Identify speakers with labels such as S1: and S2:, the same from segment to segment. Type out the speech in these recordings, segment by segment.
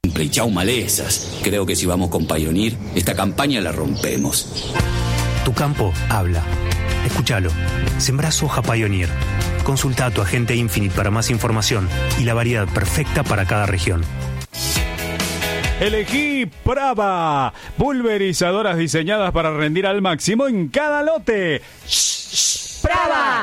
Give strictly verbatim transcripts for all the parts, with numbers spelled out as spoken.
S1: Y chau malezas. Creo que si vamos con Pioneer, esta campaña la rompemos.
S2: Tu campo habla. Escúchalo. Sembrá soja Pioneer. Consulta a tu agente Infinite para más información y la variedad perfecta para cada región.
S3: Elegí Brava, pulverizadoras diseñadas para rendir al máximo en cada lote.
S4: ¡Brava!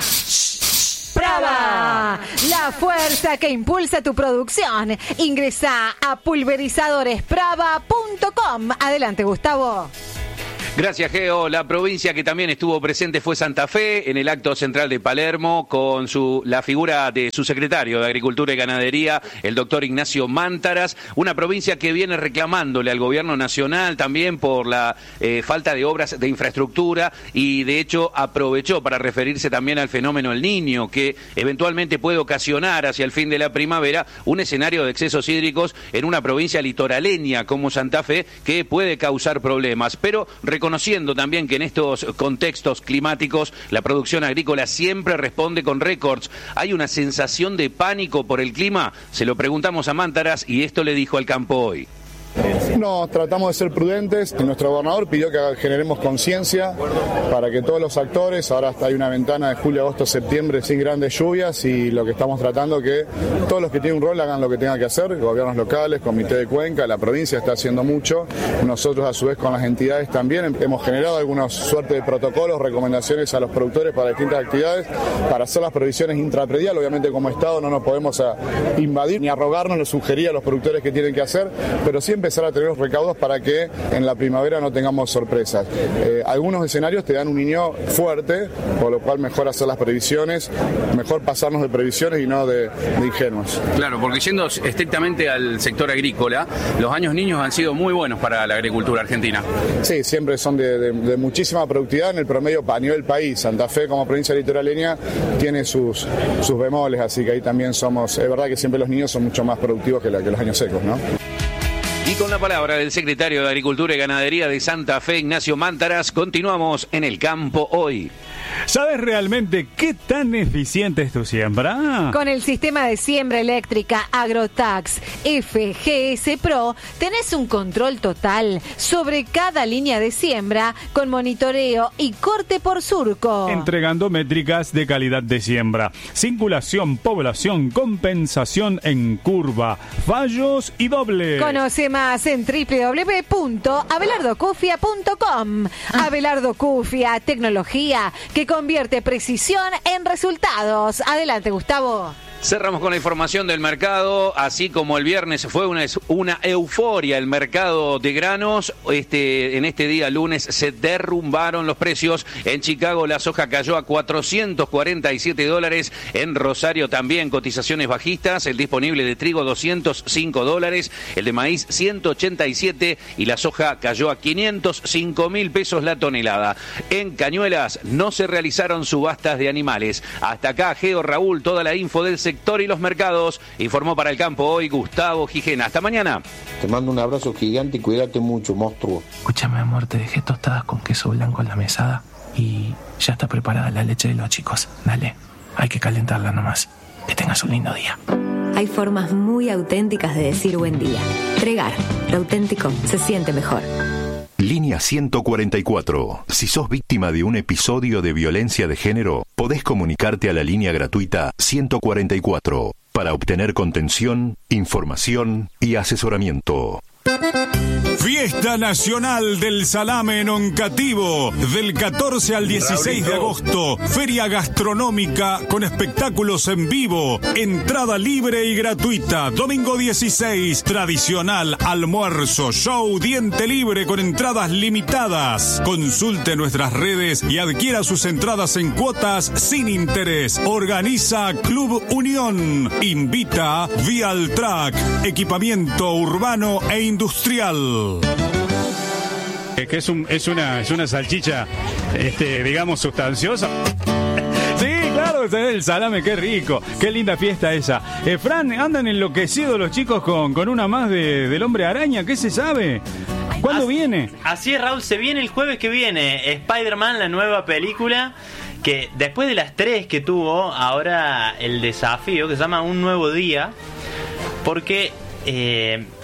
S4: ¡Brava! La fuerza que impulsa tu producción. Ingresa a pulverizadores brava punto com. Adelante, Gustavo.
S5: Gracias, Geo. La provincia que también estuvo presente fue Santa Fe en el acto central de Palermo con su la figura de su secretario de Agricultura y Ganadería, el doctor Ignacio Mántaras. Una provincia que viene reclamándole al gobierno nacional también por la eh, falta de obras de infraestructura y de hecho aprovechó para referirse también al fenómeno El Niño, que eventualmente puede ocasionar hacia el fin de la primavera un escenario de excesos hídricos en una provincia litoraleña como Santa Fe que puede causar problemas. Pero reconociendo también que en estos contextos climáticos la producción agrícola siempre responde con récords. ¿Hay una sensación de pánico por el clima? Se lo preguntamos a Mántaras y esto le dijo al campo hoy.
S6: No, tratamos de ser prudentes. Nuestro gobernador pidió que generemos conciencia para que todos los actores, ahora hasta hay una ventana de julio, agosto, septiembre sin grandes lluvias y lo que estamos tratando que todos los que tienen un rol hagan lo que tengan que hacer, gobiernos locales, comité de Cuenca, la provincia está haciendo mucho, nosotros a su vez con las entidades también hemos generado alguna suerte de protocolos, recomendaciones a los productores para distintas actividades, para hacer las previsiones intrapredial. Obviamente como Estado no nos podemos a invadir ni arrogarnos, nos sugerir a los productores que tienen que hacer, pero sí empezar a tener los recaudos para que en la primavera no tengamos sorpresas. Eh, algunos escenarios te dan un niño fuerte, por lo cual mejor hacer las previsiones, mejor pasarnos de previsiones y no de, de ingenuos.
S5: Claro, porque yendo estrictamente al sector agrícola, los años niños han sido muy buenos para la agricultura argentina.
S6: Sí, siempre son de, de, de muchísima productividad en el promedio a nivel país. Santa Fe como provincia litoraleña tiene sus, sus bemoles, así que ahí también somos, es verdad que siempre los niños son mucho más productivos que, la, que los años secos, ¿no?
S5: Y con la palabra del secretario de Agricultura y Ganadería de Santa Fe, Ignacio Mántaras, continuamos en el campo hoy.
S3: ¿Sabes realmente qué tan eficiente es tu siembra?
S4: Con el sistema de siembra eléctrica Agrotax F G S Pro tenés un control total sobre cada línea de siembra con monitoreo y corte por surco.
S3: Entregando métricas de calidad de siembra, circulación, población, compensación en curva, fallos y doble.
S4: Conoce más en doble u doble u doble u punto abelardo cufia punto com. Abelardo Cufia, tecnología que convierte precisión en resultados. Adelante, Gustavo.
S5: Cerramos con la información del mercado, así como el viernes fue una, una euforia el mercado de granos, este, en este día lunes se derrumbaron los precios. En Chicago la soja cayó a cuatrocientos cuarenta y siete dólares, en Rosario también cotizaciones bajistas, el disponible de trigo doscientos cinco dólares, el de maíz ciento ochenta y siete y la soja cayó a quinientos cinco mil pesos la tonelada. En Cañuelas no se realizaron subastas de animales. Hasta acá, Geo, Raúl, toda la info del sector y los mercados. Informó para el campo hoy Gustavo Gijena. Hasta mañana.
S7: Te mando un abrazo gigante y cuídate mucho, monstruo.
S8: Escúchame, amor, te dejé tostadas con queso blanco en la mesada y ya está preparada la leche de los chicos. Dale, hay que calentarla nomás. Que tengas un lindo día.
S9: Hay formas muy auténticas de decir buen día. Tregar, lo auténtico se siente mejor.
S10: Línea ciento cuarenta y cuatro. Si sos víctima de un episodio de violencia de género, podés comunicarte a la línea gratuita ciento cuarenta y cuatro para obtener contención, información y asesoramiento.
S11: Fiesta Nacional del Salame en Oncativo, del catorce al dieciséis de agosto. Feria gastronómica con espectáculos en vivo. Entrada libre y gratuita. Domingo dieciséis, tradicional almuerzo, show, diente libre con entradas limitadas. Consulte nuestras redes y adquiera sus entradas en cuotas sin interés. Organiza Club Unión. Invita Vialtrack, equipamiento urbano e industrial.
S3: Es que es, un, es, una, es una salchicha, este, digamos, sustanciosa. Sí, claro, es el salame, qué rico, qué linda fiesta esa. Eh, Fran, andan enloquecidos los chicos con, con una más de, del Hombre Araña, ¿qué se sabe? ¿Cuándo
S12: así,
S3: viene?
S12: Así es, Raúl, se viene el jueves que viene, Spider-Man, la nueva película, que después de las tres que tuvo, ahora el desafío, que se llama Un Nuevo Día, porque... Eh,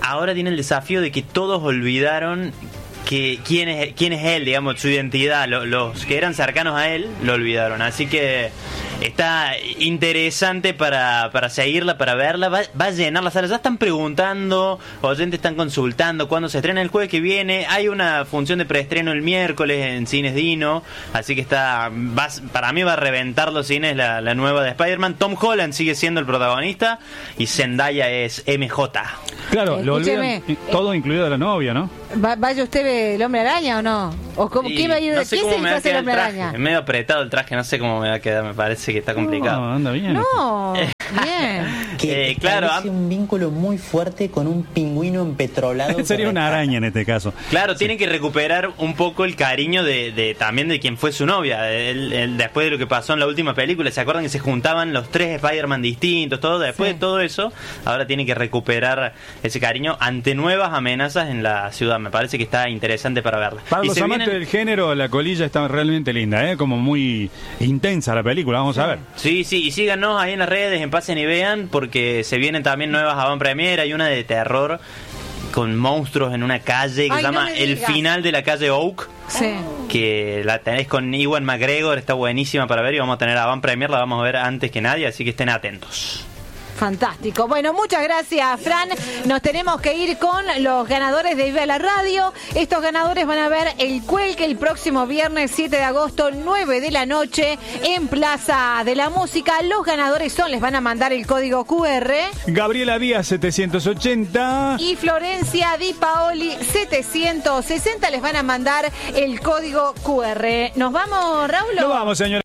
S12: ahora tiene el desafío de que todos olvidaron que quién es, quién es él, digamos, su identidad. Los, los que eran cercanos a él lo olvidaron. Así que está interesante para, para seguirla, para verla. Va, va a llenar la sala. Ya están preguntando, oyentes están consultando cuándo se estrena. El jueves que viene hay una función de preestreno el miércoles en Cines Dino. Así que está va, para mí va a reventar los cines la, la nueva de Spider-Man. Tom Holland sigue siendo el protagonista y Zendaya es M J.
S3: Claro, lo olvidan, todo incluido de la novia, ¿no?
S4: ¿Va, ¿Vaya usted el Hombre Araña o no? ¿O cómo,
S12: Y
S4: ¿qué va a ir?
S12: no sé
S4: ¿Quién
S12: cómo
S4: se
S12: me va a
S4: disfraza del
S12: quedar el
S4: Hombre
S12: traje.
S4: Araña?
S12: Es medio apretado el traje, no sé cómo me va a quedar, me parece que está complicado.
S3: No, anda bien.
S4: No, bien.
S12: Eh, claro,
S13: Establece un vínculo muy fuerte con un pingüino empetrolado.
S3: Sería una araña en este caso.
S12: Claro, tiene que recuperar un poco el cariño de, de también de quien fue su novia. Él, él, después de lo que pasó en la última película, ¿se acuerdan que se juntaban los tres Spider-Man distintos? Todo después
S4: Sí.
S12: de todo eso, ahora tiene que recuperar ese cariño ante nuevas amenazas en la ciudad. Me parece que está interesante para verla.
S3: Para
S12: Y
S3: los
S12: se
S3: amantes
S12: vienen-
S3: del género, la colilla está realmente linda, ¿eh? Como muy intensa la película, vamos a ver.
S12: Sí, sí, y síganos ahí en las redes, en Pasen y Vean, porque se vienen también nuevas avant premier. Hay una de terror con monstruos en una calle que
S4: Ay,
S12: se
S4: no
S12: llama
S4: me
S12: El
S4: digas.
S12: Final de la Calle Oak,
S4: Sí.
S12: que la tenés con Ewan McGregor, está buenísima para ver y vamos a tener avant premier, la vamos a ver antes que nadie, así que estén atentos.
S4: Fantástico. Bueno, muchas gracias, Fran. Nos tenemos que ir con los ganadores de Viva la Radio. Estos ganadores van a ver el Cuelgue el próximo viernes siete de agosto, nueve de la noche, en Plaza de la Música. Los ganadores son, les van a mandar el código Q R.
S3: Gabriela Díaz setecientos ochenta.
S4: Y Florencia Di Paoli setecientos sesenta les van a mandar el código Q R. ¿Nos vamos, Raúl?
S3: Nos vamos, señora.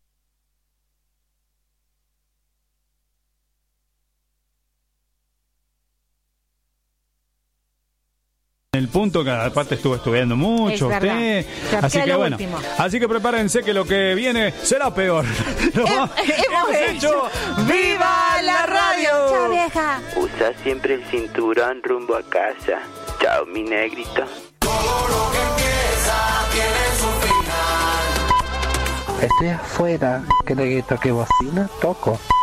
S3: El punto que aparte estuvo estudiando mucho
S4: Es verdad.
S3: usted,
S4: Ya,
S3: así
S4: queda
S3: que
S4: lo
S3: bueno,
S4: último.
S3: así que prepárense que lo que viene será peor. Nos vamos-
S4: Hemos hecho ¡Viva la Radio! ¡Chao, vieja!
S14: Usa siempre el cinturón rumbo a casa. Chao, mi negrito.
S15: Estoy afuera, ¿querés que toque bocina? Toco.